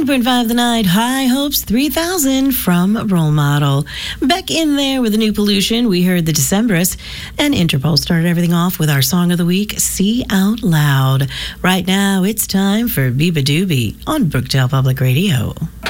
9.5 the night, High Hopes 3000 from Role Model. Back in there with the new pollution, we heard the Decemberists, and Interpol started everything off with our song of the week, See Out Loud. Right now, it's time for Biba Doobie on Brookdale Public Radio.